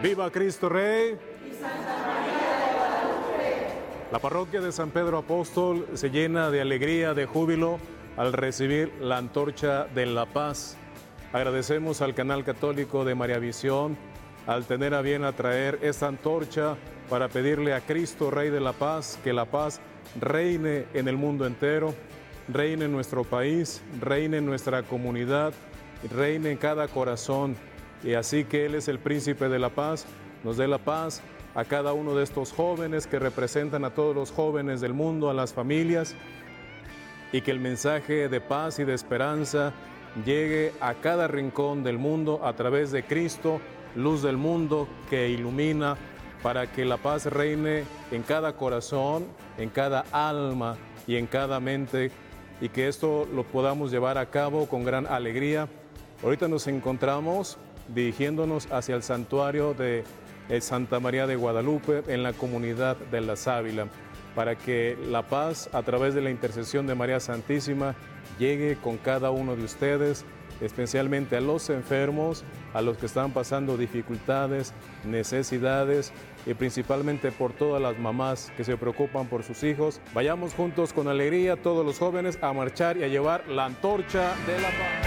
¡Viva Cristo Rey! La parroquia de San Pedro Apóstol se llena de alegría, de júbilo al recibir la antorcha de la paz. Agradecemos al canal católico de María Visión al tener a bien a traer esta antorcha para pedirle a Cristo Rey de la Paz que la paz reine en el mundo entero, reine en nuestro país, reine en nuestra comunidad, reine en cada corazón, y así que Él es el príncipe de la paz, nos dé la paz a cada uno de estos jóvenes que representan a todos los jóvenes del mundo, a las familias, y que el mensaje de paz y de esperanza llegue a cada rincón del mundo a través de Cristo, luz del mundo que ilumina, para que la paz reine en cada corazón, en cada alma y en cada mente, y que esto lo podamos llevar a cabo con gran alegría. Ahorita nos encontramos dirigiéndonos hacia el santuario de Santa María de Guadalupe en la comunidad de La Sábila, para que la paz a través de la intercesión de María Santísima llegue con cada uno de ustedes, especialmente a los enfermos, a los que están pasando dificultades, necesidades, y principalmente por todas las mamás que se preocupan por sus hijos. Vayamos juntos con alegría, todos los jóvenes, a marchar y a llevar la antorcha de la paz.